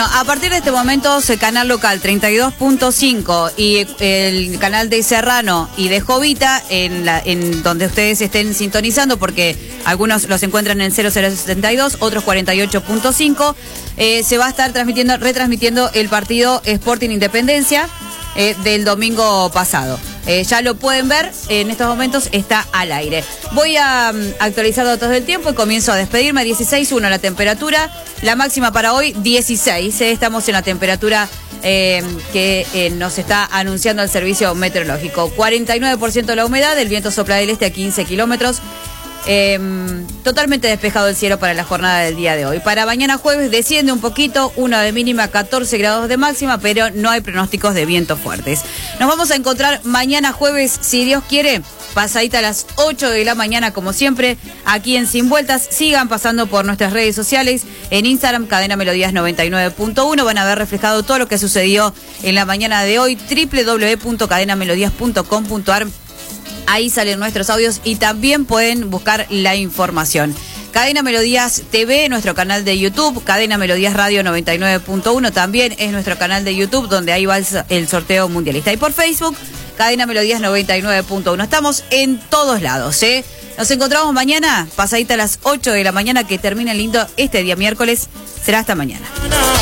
Bueno, a partir de este momento, el canal local 32.5 y el canal de Serrano y de Jovita, en donde ustedes estén sintonizando, porque algunos los encuentran en 0072, otros 48.5, se va a estar retransmitiendo el partido Sporting Independencia del domingo pasado. Ya lo pueden ver, en estos momentos está al aire. Voy a actualizar datos del tiempo y comienzo a despedirme. 16.1 la temperatura, la máxima para hoy 16. Estamos en la temperatura que nos está anunciando el servicio meteorológico. 49% la humedad, el viento sopla del este a 15 kilómetros. Totalmente despejado el cielo para la jornada del día de hoy. Para mañana jueves desciende un poquito, 1 de mínima, 14 grados de máxima, pero no hay pronósticos de vientos fuertes. Nos vamos a encontrar mañana jueves, si Dios quiere, pasadita a las 8 de la mañana, como siempre, aquí en Sin Vueltas. Sigan pasando por nuestras redes sociales, en Instagram, Cadena Melodías 99.1, van a ver reflejado todo lo que sucedió en la mañana de hoy, www.cadenamelodías.com.ar. Ahí salen nuestros audios y también pueden buscar la información. Cadena Melodías TV, nuestro canal de YouTube. Cadena Melodías Radio 99.1 también es nuestro canal de YouTube, donde ahí va el sorteo mundialista. Y por Facebook, Cadena Melodías 99.1. Estamos en todos lados, ¿eh? Nos encontramos mañana, pasadita a las 8 de la mañana, que termine lindo este día miércoles. Será hasta mañana.